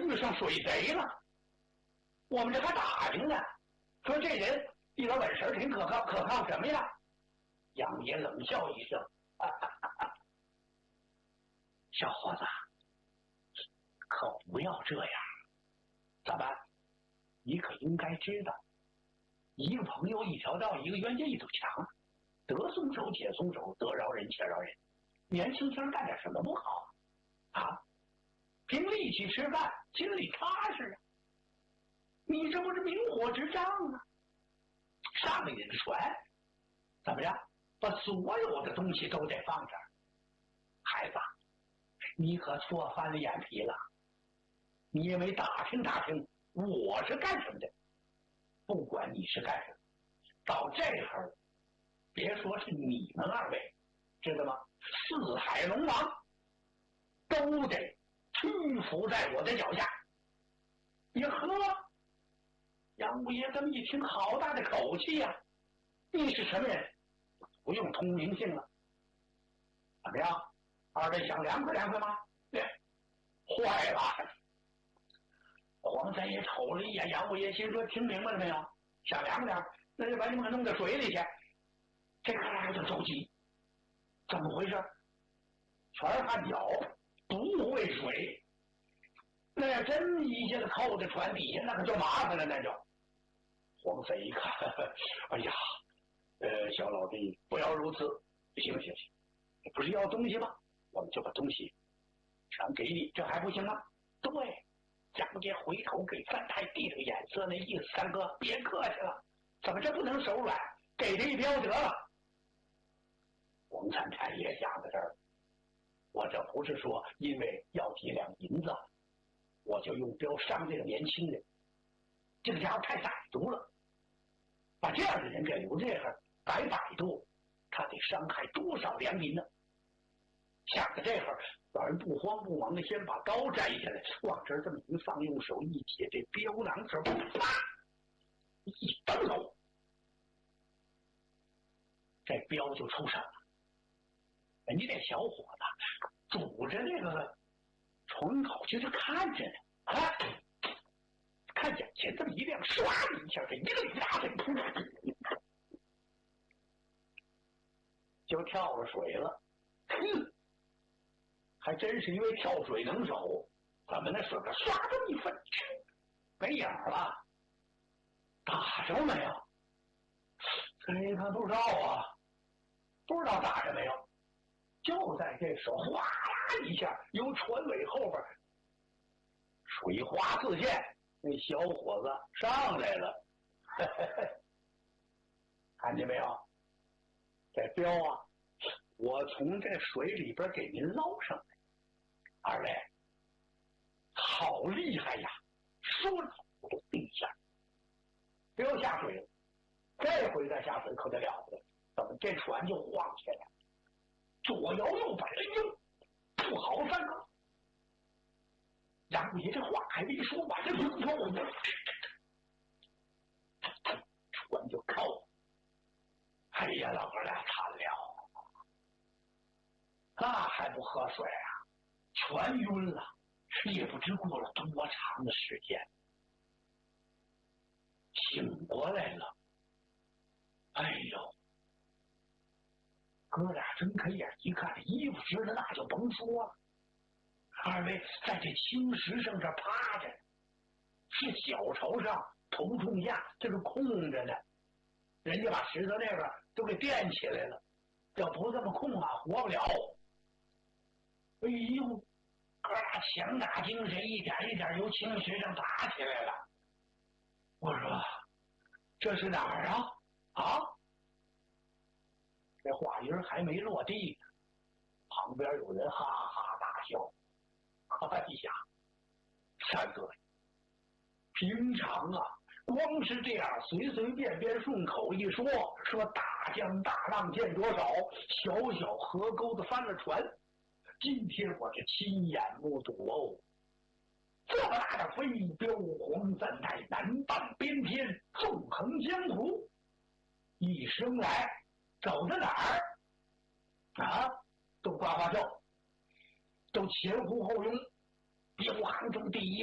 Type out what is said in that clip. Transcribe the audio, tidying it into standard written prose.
遇上水贼了。我们这还打听呢，说这人一老本事挺可靠什么呀？杨爷冷笑一声，小伙子，可不要这样。怎么？你可应该知道，一个朋友一条道，一个冤家一堵墙，得松手且松手，得饶人且饶人。年轻轻干点什么不好啊？凭力气吃饭，心里踏实啊！你这不是明火执仗啊？上了你的船，怎么着？把所有的东西都得放这儿。孩子，你可错翻了眼皮了。你也没打听打听我是干什么的。不管你是干什么，到这会儿，别说是你们二位，知道吗？四海龙王都得屈服在我的脚下。也呵，杨五爷这么一听，好大的口气呀！你是什么人？不用通名姓了。怎么样？二位想凉快凉快吗？对，坏了！黄三爷瞅了一眼杨五爷，心说：听明白了没有？想凉凉，那就把你们给弄到水里去。这哥俩就着急，怎么回事？全是汗脚，不会水。那要真一下子扣在船底下，那可就麻烦了。那就黄三一看，哎呀，小老弟，不要如此。行，你不是要东西吗？我们就把东西全给你，这还不行吗？对，杨爷回头给三太递了个眼色，那意思，三哥别客气了，怎么这不能手软，给他一镖得了。黄三太也想到这儿，我这不是说因为要几两银子，我就用镖伤这个年轻人，这个家伙太歹毒了，把这样的人给留这儿白摆渡，他得伤害多少良民呢？想到这会儿，老人不慌不忙的先把刀摘下来，往这儿这么一放，用手一解这镖囊子，啪，一蹬手，这镖就出手了。人家这小伙子拄着那个窗口就是看着呢，啊，看眼前这么一亮，唰的一下，这一个李大嘴噗，就跳了水了。还真是因为跳水能手，怎么那水个唰这么一分，没影了，打着没有？这一看不知道啊，不知道打着没有。就在这手哗啦一下，由船尾后边水花四溅，那小伙子上来了，看见没有？这镖啊，我从这水里边给您捞上来。二位好厉害呀，说着我就定下，镖下水了。这回再下水可就了不得，怎么这船就晃起来，左摇右摆，哎呦，不好三个。杨五爷这话还没说完，这龙头船就靠了。哎呀，老哥俩惨了，那还不喝水啊？全晕了，也不知过了多长的时间，醒过来了。哎呦，哥俩睁开眼一看，衣服湿了，那就甭说了。二位在这青石上这趴着，是脚朝上，头冲下，这个空着呢。人家把石头那边都给垫起来了，要不这么空啊，活不了。哎呦，哥俩强打精神，一点一点由青石上爬起来了。我说这是哪儿啊？啊！这话音还没落地呢，旁边有人哈哈大笑。哎呀，三哥，平常啊，光是这样随随便便顺口一说大江大浪见多少，小小河沟子翻了船。今天我是亲眼目睹哦，这么大的飞镖，黄三太难办边天，纵横江湖，一生来走到哪儿啊，都呱呱叫，都前呼后拥，镖行中第一